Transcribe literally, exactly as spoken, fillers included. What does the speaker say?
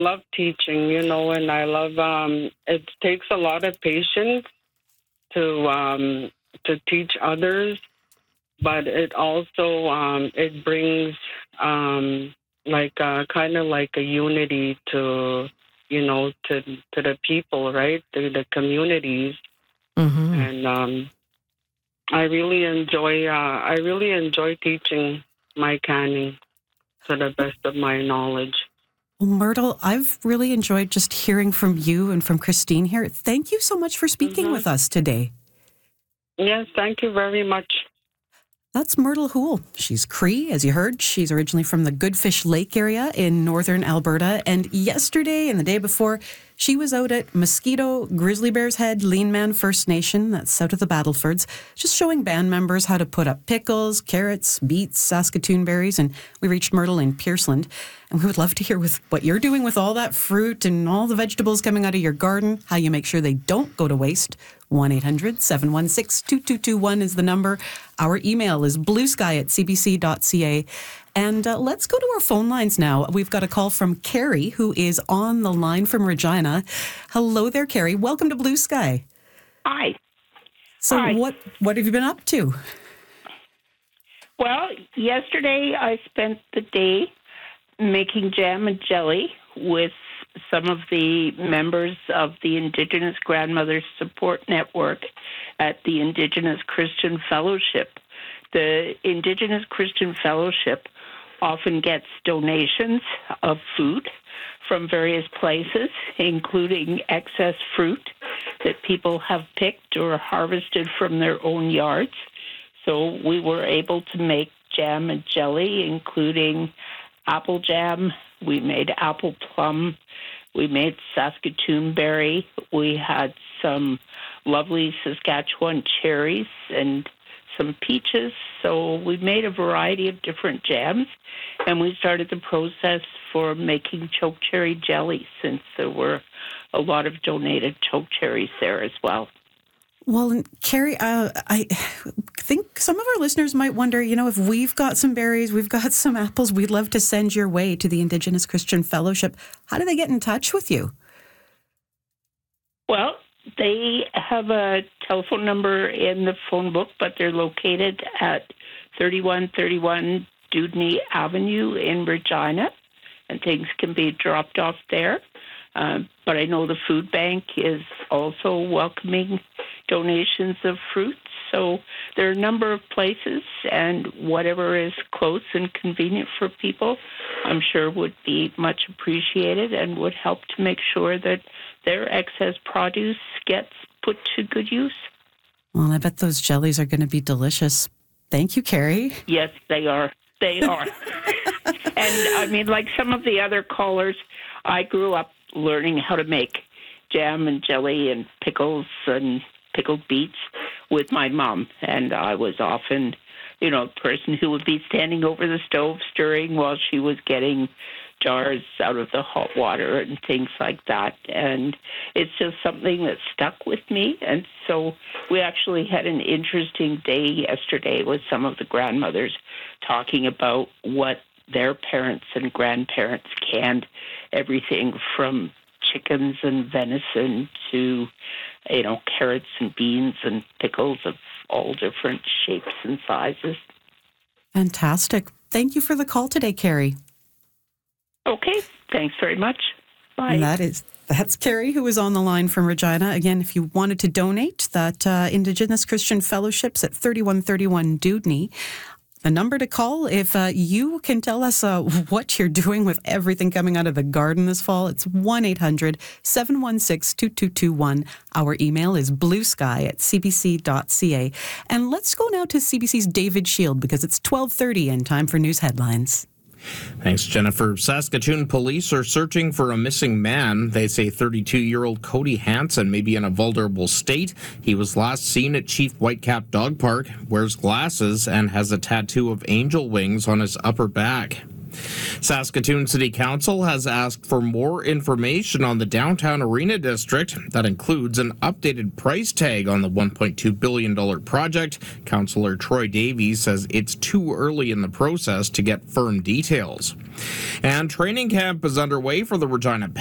love teaching, you know, and I love, um, it takes a lot of patience to, um, to teach others, but it also, um, it brings, um, like, uh, kind of like a unity to, you know, to, to the people, right? To the communities. Mm-hmm. And, um, I really enjoy, uh, I really enjoy teaching my canning to the best of my knowledge. Well, Myrtle, I've really enjoyed just hearing from you and from Christine here. Thank you so much for speaking Mhm. with us today. Yes, thank you very much. That's Myrtle Houle. She's Cree, as you heard. She's originally from the Goodfish Lake area in northern Alberta. And yesterday and the day before, she was out at Mosquito Grizzly Bear's Head Lean Man First Nation, that's south of the Battlefords, just showing band members how to put up pickles, carrots, beets, Saskatoon berries. And we reached Myrtle in Pierceland. And we would love to hear with what you're doing with all that fruit and all the vegetables coming out of your garden, how you make sure they don't go to waste. one eight hundred seven one six two two two one is the number. Our email is bluesky at c b c dot c a. And uh, let's go to our phone lines now. We've got a call from Carrie, who is on the line from Regina. Hello there, Carrie. Welcome to Blue Sky. Hi. So Hi. what what have you been up to? Well, yesterday I spent the day making jam and jelly with some of the members of the Indigenous Grandmothers Support Network at the Indigenous Christian Fellowship. The Indigenous Christian Fellowship often gets donations of food from various places, including excess fruit that people have picked or harvested from their own yards. So we were able to make jam and jelly, including apple jam. We made apple plum. We made Saskatoon berry. We had some lovely Saskatchewan cherries and some peaches. So we made a variety of different jams, and we started the process for making choke cherry jelly, since there were a lot of donated choke cherries there as well. Well, and Carrie, uh, I think some of our listeners might wonder, you know, if we've got some berries, we've got some apples, we'd love to send your way to the Indigenous Christian Fellowship. How do they get in touch with you? Well, they have a telephone number in the phone book, but they're located at thirty-one thirty-one Dewdney Avenue in Regina, and things can be dropped off there. Um, but I know the food bank is also welcoming donations of fruits. So there are a number of places, and whatever is close and convenient for people, I'm sure would be much appreciated and would help to make sure that their excess produce gets put to good use. Well, I bet those jellies are going to be delicious. Thank you, Carrie. Yes, they are. They are. And I mean, like some of the other callers, I grew up learning how to make jam and jelly and pickles and pickled beets with my mom. And I was often, you know, a person who would be standing over the stove stirring while she was getting jars out of the hot water and things like that. And it's just something that stuck with me. And so we actually had an interesting day yesterday with some of the grandmothers talking about what their parents and grandparents canned, everything from chickens and venison to, you know, carrots and beans and pickles of all different shapes and sizes. Fantastic. Thank you for the call today, Carrie. Okay, thanks very much. Bye. And that is, that's Carrie, who is on the line from Regina. Again, if you wanted to donate, that uh, Indigenous Christian Fellowship's at thirty-one thirty-one Dewdney. The number to call if uh, you can tell us uh, what you're doing with everything coming out of the garden this fall. It's one eight hundred seven one six two two two one. Our email is bluesky at c b c dot c a. And let's go now to C B C's David Shield, because it's twelve thirty and time for news headlines. Thanks, Jennifer. Saskatoon police are searching for a missing man. They say thirty-two-year-old Cody Hansen may be in a vulnerable state. He was last seen at Chief Whitecap Dog Park, wears glasses, and has a tattoo of angel wings on his upper back. Saskatoon City Council has asked for more information on the downtown arena district. That includes an updated price tag on the one point two billion dollars project. Councillor Troy Davies says it's too early in the process to get firm details. And training camp is underway for the Regina